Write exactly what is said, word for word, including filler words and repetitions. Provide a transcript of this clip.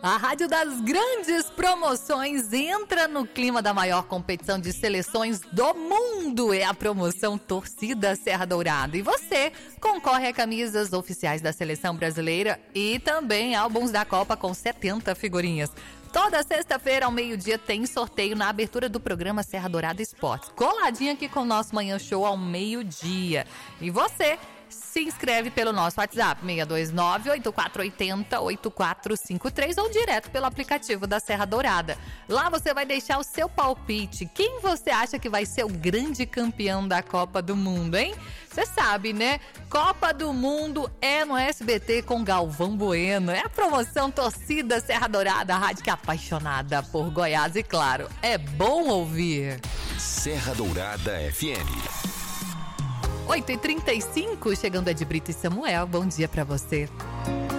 A rádio das grandes promoções entra no clima da maior competição de seleções do mundo. É a promoção Torcida Serra Dourada. E você concorre a camisas oficiais da seleção brasileira e também álbuns da Copa com setenta figurinhas. Toda sexta-feira ao meio-dia tem sorteio na abertura do programa Serra Dourada Esportes. Coladinho aqui com o nosso Manhã Show ao meio-dia. E você se inscreve pelo nosso WhatsApp seis dois nove, oito quatro oito zero, oito quatro cinco três ou direto pelo aplicativo da Serra Dourada. Lá você vai deixar o seu palpite. Quem você acha que vai ser o grande campeão da Copa do Mundo, hein? Você sabe, né? Copa do Mundo é no S B T com Galvão Bueno. É a promoção Torcida Serra Dourada, a rádio que é apaixonada por Goiás e, claro, é bom ouvir. Serra Dourada F M. oito e trinta e cinco, chegando a de Brito e Samuel. Bom dia pra você.